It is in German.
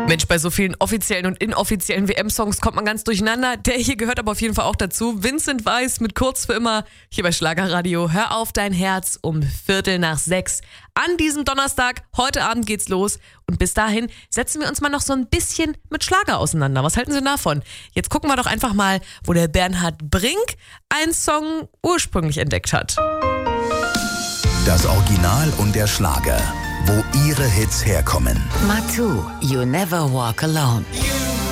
Mensch, bei so vielen offiziellen und inoffiziellen WM-Songs kommt man ganz durcheinander. Der hier gehört aber auf jeden Fall auch dazu. Vincent Weiss mit Kurz für immer hier bei Schlagerradio. Hör auf dein Herz um 5:45 an diesem Donnerstag. Heute Abend geht's los. Und bis dahin setzen wir uns mal noch so ein bisschen mit Schlager auseinander. Was halten Sie davon? Jetzt gucken wir doch einfach mal, wo der Bernhard Brink einen Song ursprünglich entdeckt hat. Das Original und der Schlager, wo ihre Hits herkommen. Matu, You Never Walk Alone.